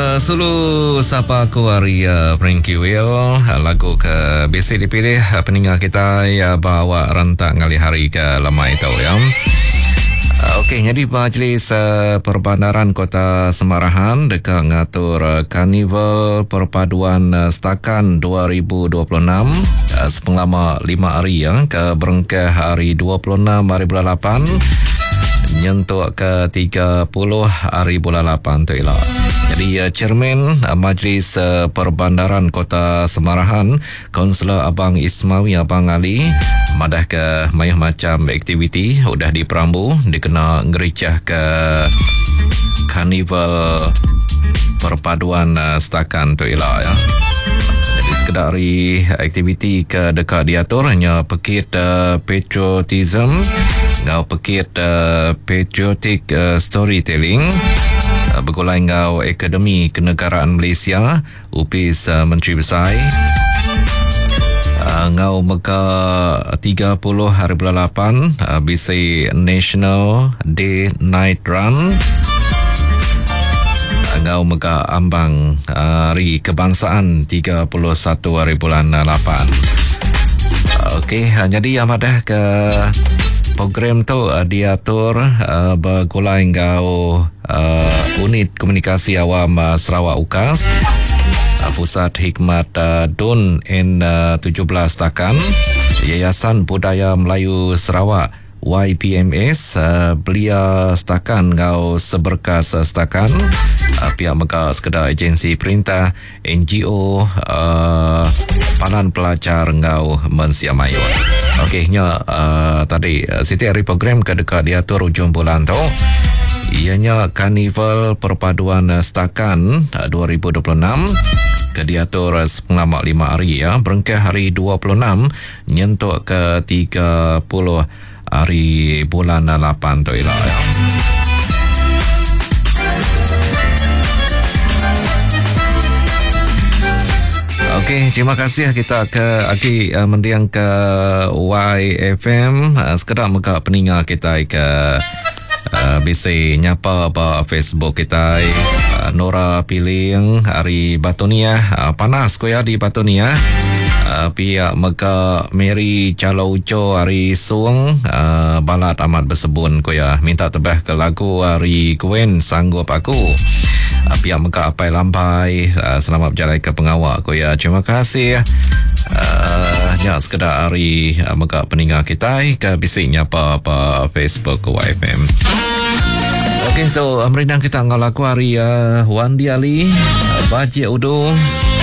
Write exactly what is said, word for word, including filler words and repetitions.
Uh, Sulu Sapa Aku Hari uh, Frankie Will uh, lagu ke basic dipilih uh, peninggal kita uh, bawa rentak ngali hari ke lemai tau ya. Uh, Okey, jadi Majlis uh, Perbandaran Kota Semarahan dekat ngatur uh, Karnival Perpaduan uh, Setakan dua ribu dua puluh enam uh, sepelama lima hari ya, ke berengkah hari dua puluh enam hari bulan lapan nyentuh ke tiga puluh hari bulan lapan tu ialah. Jadi uh, Chairman uh, Majlis uh, Perbandaran Kota Semarahan, Kaunselor Abang Ismawi Abang Ali, madah ke mayah macam aktiviti udah diperambu dikena ngericah ke Karnival Perpaduan uh, Setakan tu ialah ya. Jadi sekedar aktiviti ke dekat diatur hanya pekit uh, patriotism, ngau pekit uh, patriotic uh, storytelling, uh, bergulai ngau Akademi Kenegaraan Malaysia, U P I S uh, Menteri Besar, uh, ngau meka tiga puluh hari bulan lapan, uh, bisi National Day Night Run, uh, ngau meka ambang uh, Hari Kebangsaan tiga puluh satu hari bulan lapan. uh, Okey, uh, jadi amadah ke program tu uh, diatur uh, bergulai ngau uh, Unit Komunikasi Awam uh, Sarawak U K A S, uh, Pusat Hikmat uh, D U N N uh, tujuh belas Takan, Yayasan Budaya Melayu Sarawak Y P M S, uh, Belia Setakan ngau Seberkas uh, Setakan, uh, pihak mega sekedar agensi perintah, N G O, uh, Panan Pelajar ngau Mensiamayun. Okey, nya uh, tadi uh, Siti hari program ke dekat diatur ujung bulan tu. Ianya Karnival Perpaduan uh, Setakan uh, dua ribu dua puluh enam ke diatur uh, selama lima hari ya, berengkah hari dua puluh enam nyentuh ke tiga puluh hari bulan lapan tu ialah ya. Okey, terima kasih kita ke Aki uh, mendiang ke Y F M, uh, sekedar muka peninggal kita ke uh, bisa nyapa apa Facebook kita, uh, Nora Piling hari Batonia, uh, panas koya di Batonia, uh, pihak mega Mary Calo Uco hari Suang, uh, balat amat bersebun koya, minta tebah ke lagu hari Gwen Sanggup Aku. Pihak meka apai lampai, uh, selamat berjalan ke pengawal ko ya. Terima kasih uh, ya sekedar hari uh, meka peninggal kita ke bisiknya apa-apa Facebook ke Y F M. Okey, tu merindang kita ngalaku hari uh, Wandi Ali, uh, Baji Udo,